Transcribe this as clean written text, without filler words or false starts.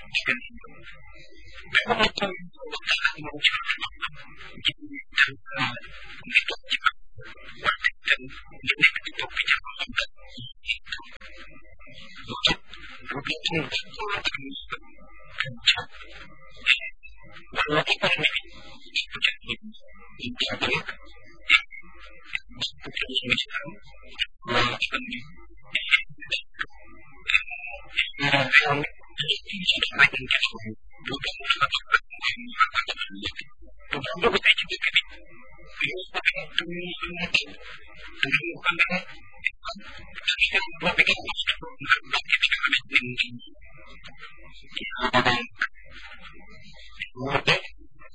Pero ito, wala mo siya dan itu juga dan ini itu bicara tentang itu untuk begitu kencang berarti kan ini jadi itu adalah bukan semacam melakukan yang sudah banyak yang bukan Beberapa kita juga kan ini pakai tulisan dengan bukan dengan yang berpikir kita ada tinggi